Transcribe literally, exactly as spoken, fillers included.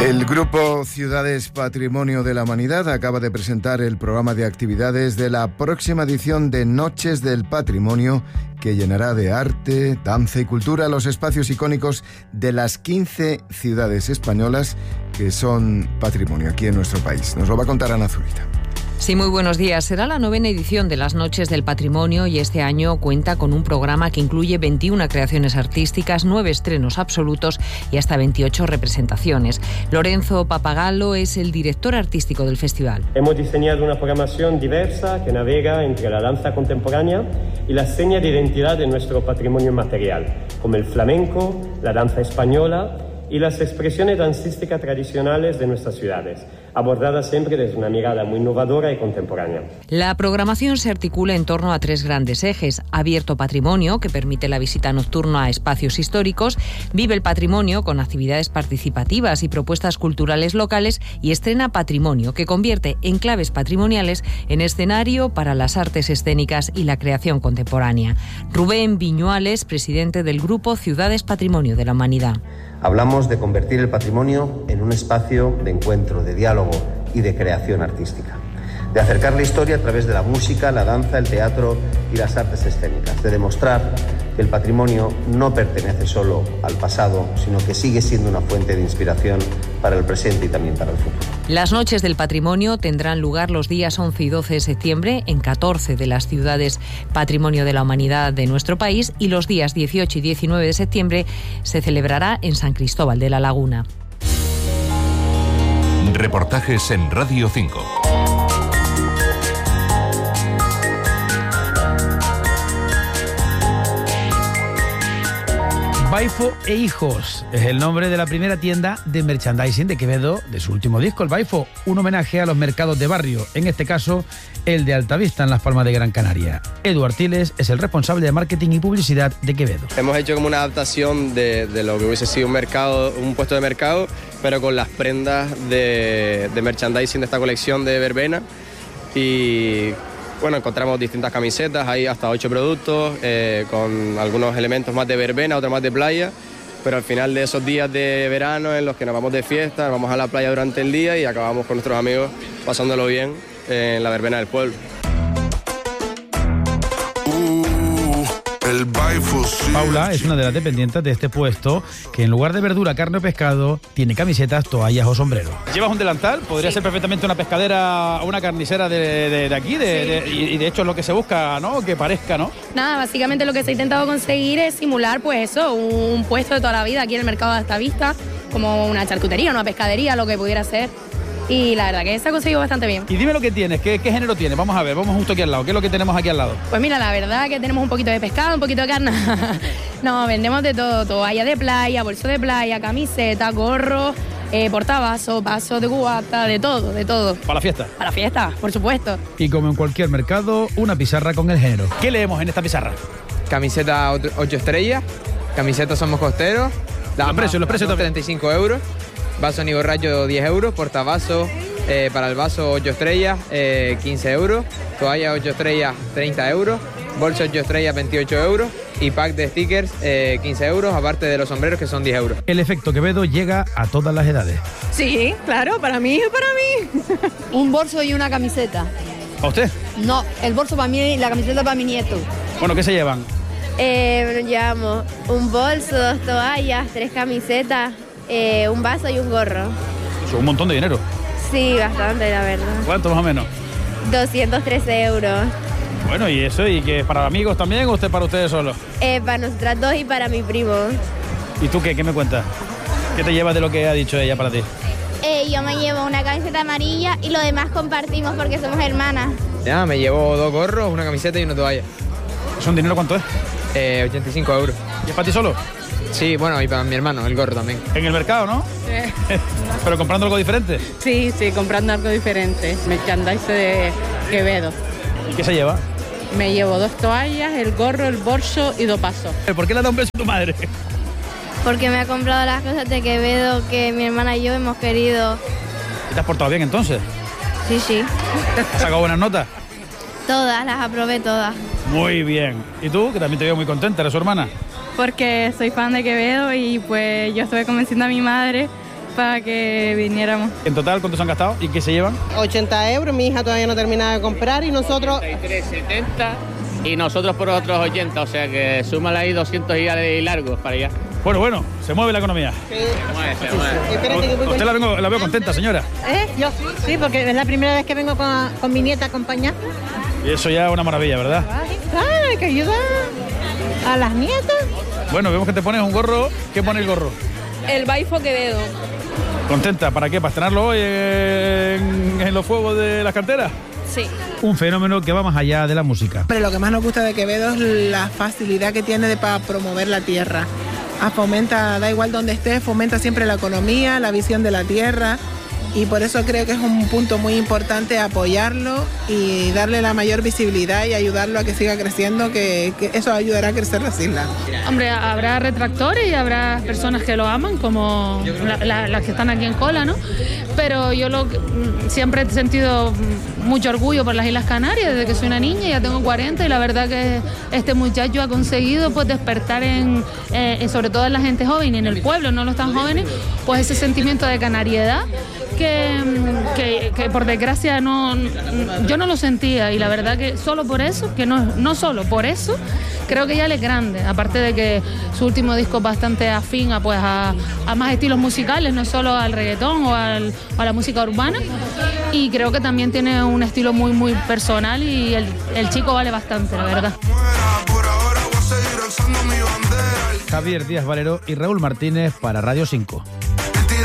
El Grupo Ciudades Patrimonio de la Humanidad acaba de presentar el programa de actividades de la próxima edición de Noches del Patrimonio, que llenará de arte, danza y cultura los espacios icónicos de las quince ciudades españolas que son patrimonio aquí en nuestro país. Nos lo va a contar Ana Zurita. Sí, muy buenos días. Será la novena edición de las Noches del Patrimonio y este año cuenta con un programa que incluye veintiuna creaciones artísticas, nueve estrenos absolutos y hasta veintiocho representaciones. Lorenzo Papagallo es el director artístico del festival. Hemos diseñado una programación diversa que navega entre la danza contemporánea y las señas de identidad de nuestro patrimonio inmaterial, como el flamenco, la danza española y las expresiones dancísticas tradicionales de nuestras ciudades, abordadas siempre desde una mirada muy innovadora y contemporánea. La programación se articula en torno a tres grandes ejes: Abierto Patrimonio, que permite la visita nocturna a espacios históricos; Vive el Patrimonio, con actividades participativas y propuestas culturales locales; y Estrena Patrimonio, que convierte enclaves patrimoniales en escenario para las artes escénicas y la creación contemporánea. Rubén Viñuales, presidente del Grupo Ciudades Patrimonio de la Humanidad. Hablamos de convertir el patrimonio en un espacio de encuentro, de diálogo y de creación artística, de acercar la historia a través de la música, la danza, el teatro y las artes escénicas, de demostrar que el patrimonio no pertenece solo al pasado, sino que sigue siendo una fuente de inspiración para el presente y también para el futuro. Las Noches del Patrimonio tendrán lugar los días once y doce de septiembre en catorce de las ciudades Patrimonio de la Humanidad de nuestro país, y los días dieciocho y diecinueve de septiembre se celebrará en San Cristóbal de la Laguna. Reportajes en Radio cinco. Baifo e Hijos es el nombre de la primera tienda de merchandising de Quevedo de su último disco, El Baifo, un homenaje a los mercados de barrio, en este caso el de Altavista en Las Palmas de Gran Canaria. Edu Artiles es el responsable de marketing y publicidad de Quevedo. Hemos hecho como una adaptación de, de lo que hubiese sido un mercado, un puesto de mercado, pero con las prendas de, de merchandising de esta colección de verbena. Y bueno, encontramos distintas camisetas, hay hasta ocho productos, eh, con algunos elementos más de verbena, otros más de playa, pero al final de esos días de verano en los que nos vamos de fiesta, nos vamos a la playa durante el día y acabamos con nuestros amigos pasándolo bien en la verbena del pueblo. El Baifo, sí. Paula es una de las dependientes de este puesto que en lugar de verdura, carne o pescado tiene camisetas, toallas o sombreros. ¿Llevas un delantal? Podría sí. ser perfectamente una pescadera o una carnicera de, de, de aquí de, sí. de, y, y de hecho es lo que se busca, ¿no? Que parezca, ¿no? Nada, básicamente lo que se ha intentado conseguir es simular pues eso, un puesto de toda la vida aquí en el mercado de Altavista, como una charcutería, una pescadería, lo que pudiera ser. Y la verdad que se ha conseguido bastante bien. Y dime lo que tienes, ¿qué, qué género tienes? Vamos a ver, vamos justo aquí al lado. ¿Qué es lo que tenemos aquí al lado? Pues mira, la verdad que tenemos un poquito de pescado, un poquito de carne. No, vendemos de todo, toalla de playa, bolso de playa, camiseta, gorro, eh, portavasos, vasos de cubata, de todo, de todo. ¿Para la fiesta? Para la fiesta, por supuesto. Y como en cualquier mercado, una pizarra con el género. ¿Qué leemos en esta pizarra? Camiseta ocho estrellas, camiseta Somos Costeros. Los precios, los precios treinta y cinco euros. Vaso ni borracho diez euros, portavasos eh, para el vaso ocho estrellas eh, quince euros, toalla ocho estrellas treinta euros, bolso ocho estrellas veintiocho euros y pack de stickers eh, quince euros, aparte de los sombreros que son diez euros. El efecto Quevedo llega a todas las edades. Sí, claro, para mí, para mí. Un bolso y una camiseta. ¿A usted? No, el bolso para mí y la camiseta para mi nieto. Bueno, ¿qué se llevan? Eh, llevamos un bolso, dos toallas, tres camisetas, Eh, un vaso y un gorro. Es un montón de dinero. Sí, bastante, la verdad. ¿Cuánto más o menos? doscientos trece euros. Bueno, ¿y eso? ¿Y que para amigos también o usted para ustedes solo? Eh, para nosotras dos y para mi primo. ¿Y tú qué? ¿Qué me cuentas? ¿Qué te llevas de lo que ha dicho ella para ti? Eh, yo me llevo una camiseta amarilla y lo demás compartimos porque somos hermanas. Ya, me llevo dos gorros, una camiseta y una toalla. ¿Eso en dinero cuánto es? Eh, ochenta y cinco euros. ¿Y es para ti solo? Sí, bueno, y para mi hermano, el gorro también. ¿En el mercado, no? Sí. ¿Pero comprando algo diferente? Sí, sí, comprando algo diferente. Merchandise de Quevedo. ¿Y qué se lleva? Me llevo dos toallas, el gorro, el bolso y dos pasos. ¿Por qué le da un beso a tu madre? Porque me ha comprado las cosas de Quevedo que mi hermana y yo hemos querido. ¿Y te has portado bien entonces? Sí, sí. ¿Has sacado buenas notas? Todas, las aprobé todas. Muy bien. ¿Y tú? Que también te veo muy contenta, ¿eres su hermana? Porque soy fan de Quevedo y pues yo estuve convenciendo a mi madre para que viniéramos. En total, ¿cuántos han gastado y qué se llevan? ochenta euros, mi hija todavía no termina de comprar y nosotros... treinta y tres, setenta y nosotros por otros ochenta, o sea que súmale ahí doscientos y largos para allá. Bueno, bueno, se mueve la economía. Sí. Se mueve, se mueve. Usted la, vengo, la veo contenta, señora. ¿Eh? Yo sí, porque es la primera vez que vengo con, con mi nieta a acompañar. Y eso ya es una maravilla, ¿verdad? Claro, hay que ayudar a las nietas. Bueno, vemos que te pones un gorro. ¿Qué pone el gorro? El Baifo Quevedo. ¿Contenta? ¿Para qué? ¿Para estrenarlo hoy en, en los fuegos de las canteras? Sí. Un fenómeno que va más allá de la música. Pero lo que más nos gusta de Quevedo es la facilidad que tiene de para promover la tierra. A fomenta, da igual donde esté, fomenta siempre la economía, la visión de la tierra. Y por eso creo que es un punto muy importante apoyarlo y darle la mayor visibilidad y ayudarlo a que siga creciendo, que, que eso ayudará a crecer las islas. Hombre, habrá retractores y habrá personas que lo aman, como las la, la que están aquí en cola, ¿no? Pero yo lo, siempre he sentido mucho orgullo por las Islas Canarias, desde que soy una niña, ya tengo cuarenta, y la verdad que este muchacho ha conseguido pues despertar en, eh, sobre todo en la gente joven y en el pueblo, no los tan jóvenes, pues ese sentimiento de canariedad. Que, que, que por desgracia no, yo no lo sentía, y la verdad que solo por eso, que no, no solo por eso, creo que ya él es grande, aparte de que su último disco es bastante afín a, pues, a, a más estilos musicales, no solo al reggaetón o, al, o a la música urbana, y creo que también tiene un estilo muy muy personal, y el, el chico vale bastante, la verdad. Javier Díaz Valero y Raúl Martínez para Radio cinco.